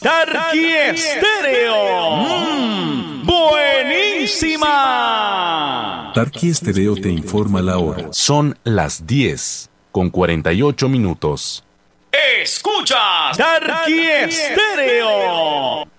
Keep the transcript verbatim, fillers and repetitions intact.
Tarqui Estéreo. Mm, buenísima. Tarqui Estéreo te informa la hora. Son las diez con cuarenta y ocho minutos. Escuchas Tarqui Estéreo.